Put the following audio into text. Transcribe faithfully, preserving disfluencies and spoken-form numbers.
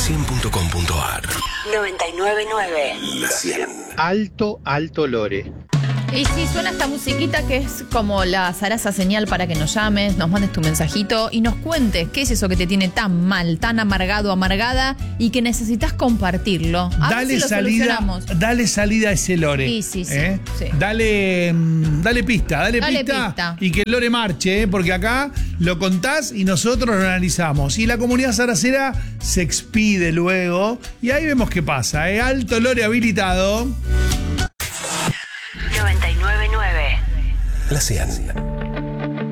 cien punto com punto ar. noventa y nueve punto nueve. La cien. Alto, alto Lore. Y sí, suena esta musiquita que es como la zaraza señal para que nos llames, nos mandes tu mensajito y nos cuentes qué es eso que te tiene tan mal, tan amargado, amargada y que necesitas compartirlo. A ver Dale si lo salida, solucionamos. dale salida a ese Lore. Sí, sí, sí, ¿eh? sí. Dale, mm, dale pista, dale, Dale pista, pista. y que el Lore marche, ¿eh? Porque acá lo contás y nosotros lo analizamos. Y la comunidad zaracera se expide luego y ahí vemos qué pasa. ¿eh? Alto Lore habilitado. noventa y nueve punto nueve. La cien.